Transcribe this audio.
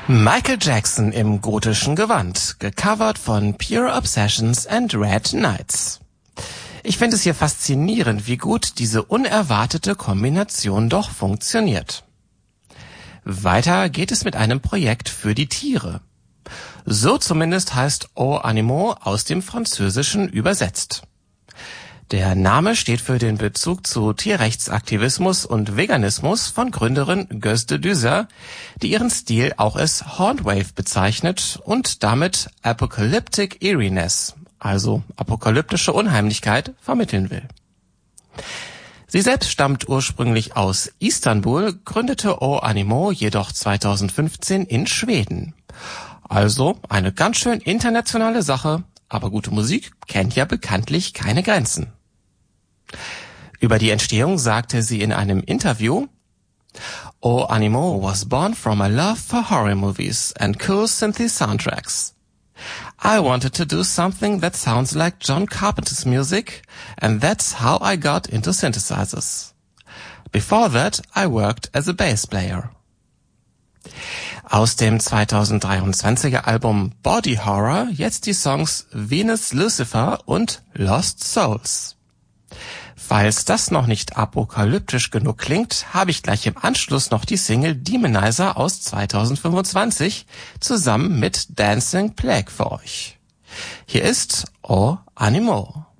Michael Jackson im gotischen Gewand, gecovert von Pure Obsessions and Red Knights. Ich finde es hier faszinierend, wie gut diese unerwartete Kombination doch funktioniert. Weiter geht es mit einem Projekt für die Tiere. So zumindest heißt Aux Animaux aus dem Französischen übersetzt. Der Name steht für den Bezug zu Tierrechtsaktivismus und Veganismus von Gründerin Göz de Düser, die ihren Stil auch als Hornwave bezeichnet und damit Apocalyptic Eeriness, also apokalyptische Unheimlichkeit, vermitteln will. Sie selbst stammt ursprünglich aus Istanbul, gründete Aux Animaux jedoch 2015 in Schweden. Also eine ganz schön internationale Sache, aber gute Musik kennt ja bekanntlich keine Grenzen. Über die Entstehung sagte sie in einem Interview: Aux Animaux was born from a love for horror movies and cool synthy soundtracks. I wanted to do something that sounds like John Carpenter's music, and that's how I got into synthesizers. Before that, I worked as a bass player. Aus dem 2023er Album Body Horror jetzt die Songs Venus Lucifer und Lost Souls. Falls das noch nicht apokalyptisch genug klingt, habe ich gleich im Anschluss noch die Single Demonizer aus 2025 zusammen mit Dancing Plague für euch. Hier ist Aux Animaux.